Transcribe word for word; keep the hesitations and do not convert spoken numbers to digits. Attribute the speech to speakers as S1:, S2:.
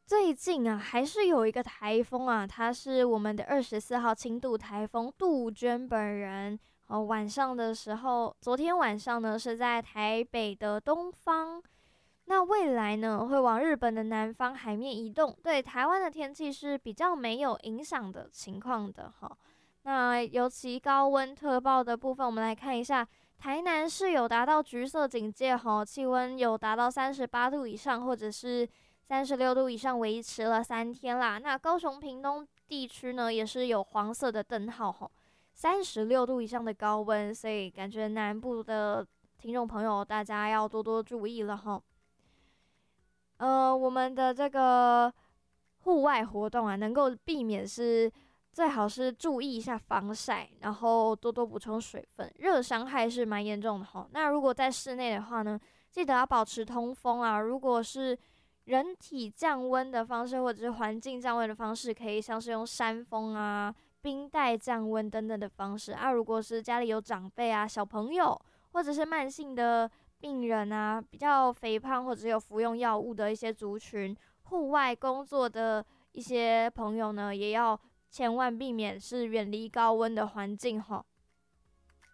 S1: 最近啊，还是有一个台风啊，它是我们的二十四号轻度台风杜鹃本人。哦，晚上的时候，昨天晚上呢是在台北的东方，那未来呢会往日本的南方海面移动，对台湾的天气是比较没有影响的情况的哈。那尤其高温特报的部分，我们来看一下，台南是有达到橘色警戒哈，气温有达到三十八度以上，或者是三十六度以上，维持了三天啦。那高雄、屏东地区呢，也是有黄色的灯号哈，三十六度以上的高温，所以感觉南部的听众朋友大家要多多注意了哈。呃，我们的这个户外活动啊，能够避免是最好是注意一下防晒，然后多多补充水分，热伤害是蛮严重的哈。那如果在室内的话呢，记得要保持通风啊。如果是人体降温的方式，或者是环境降温的方式，可以像是用山风啊、冰袋降温等等的方式啊。如果是家里有长辈啊、小朋友，或者是慢性的病人啊，比较肥胖或者有服用药物的一些族群，户外工作的一些朋友呢，也要千万避免是远离高温的环境哈。